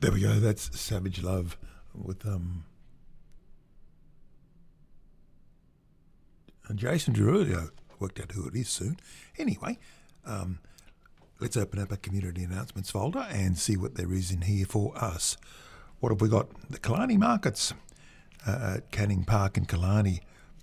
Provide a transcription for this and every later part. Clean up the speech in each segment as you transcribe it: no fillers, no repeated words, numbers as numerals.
There we go. That's Savage Love with Jason Derulo. Worked out who it is soon. Anyway, let's open up a community announcements folder and see what there is in here for us. What have we got? The Killarney Markets at Canning Park in Killarney.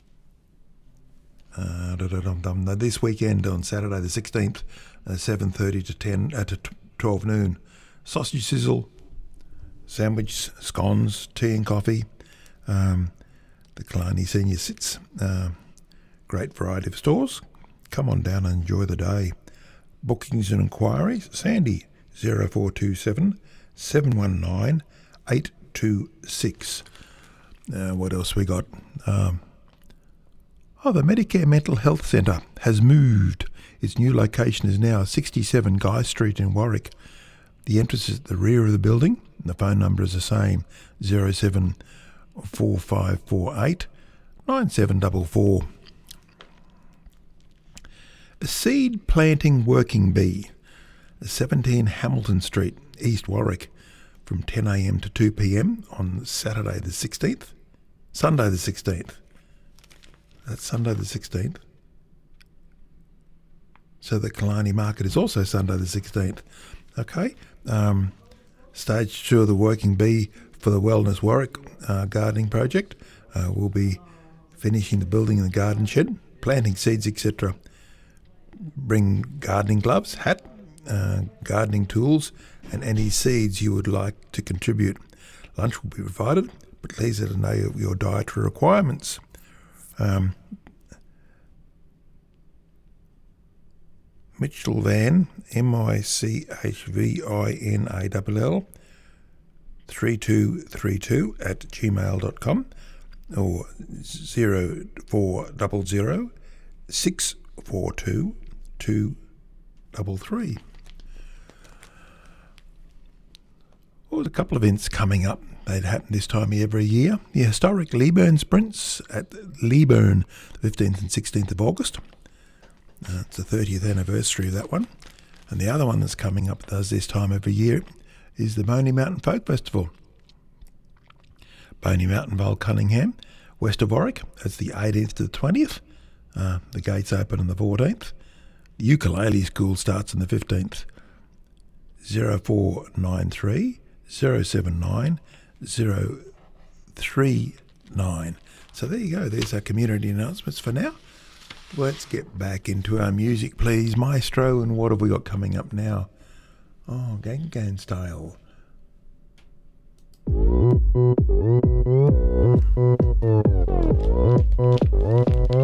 This weekend on Saturday the 16th, 7:30 to 12 noon. Sausage sizzle, sandwich, scones, tea and coffee. The Killarney Senior Sits. Great variety of stores. Come on down and enjoy the day. Bookings and inquiries, Sandy 0427 719 826. What else we got? The Medicare Mental Health Centre has moved. Its new location is now 67 Guy Street in Warwick. The entrance is at the rear of the building. The phone number is the same, 074548 9744. A seed planting working bee, 17 Hamilton Street, East Warwick, from 10 a.m. to 2 p.m. on Saturday the 16th. Sunday the 16th. That's Sunday the 16th. So the Killarney Market is also Sunday the 16th. Okay. Stage 2 of the working bee for the Wellness Warwick gardening project. We'll be finishing the building in the garden shed, planting seeds, etc. Bring gardening gloves, hat, gardening tools, and any seeds you would like to contribute. Lunch will be provided, but please let us know your dietary requirements. Mitchell Van, MICHVINALL 3232 at gmail.com or 0400 642 233. Well, a couple of events coming up. They'd happen this time every year. The historic Leaburn Sprints at Leaburn, the 15th and 16th of August. It's the 30th anniversary of that one. And the other one that's coming up does this time every year is the Boney Mountain Folk Festival. Boney Mountain, Vale Cunningham, west of Warwick. That's the 18th to the 20th. The gates open on the 14th. The ukulele school starts on the 15th. 0493 079 039. So there you go. There's our community announcements for now. Let's get back into our music, please, Maestro. And what have we got coming up now? Oh, Gang Gang Style.